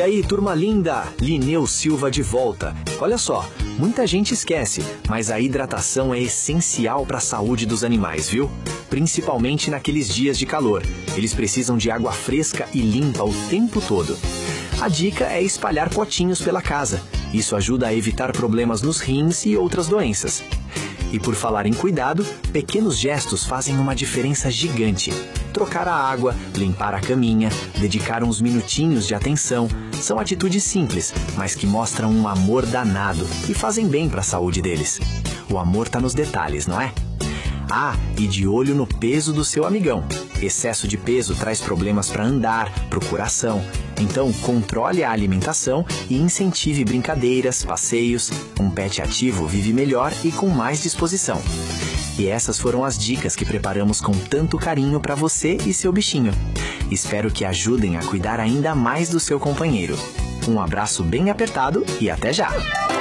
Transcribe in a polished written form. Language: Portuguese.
E aí, turma linda, Lineu Silva de volta. Olha só, muita gente esquece, mas a hidratação é essencial para a saúde dos animais, viu? Principalmente naqueles dias de calor. Eles precisam de água fresca e limpa o tempo todo. A dica é espalhar potinhos pela casa. Isso ajuda a evitar problemas nos rins e outras doenças. E por falar em cuidado, pequenos gestos fazem uma diferença gigante. Trocar a água, limpar a caminha, dedicar uns minutinhos de atenção, são atitudes simples, mas que mostram um amor danado e fazem bem para a saúde deles. O amor tá nos detalhes, não é? Ah, e de olho no peso do seu amigão. Excesso de peso traz problemas para andar, pro coração. Então, controle a alimentação e incentive brincadeiras, passeios. Um pet ativo vive melhor e com mais disposição. E essas foram as dicas que preparamos com tanto carinho para você e seu bichinho. Espero que ajudem a cuidar ainda mais do seu companheiro. Um abraço bem apertado e até já!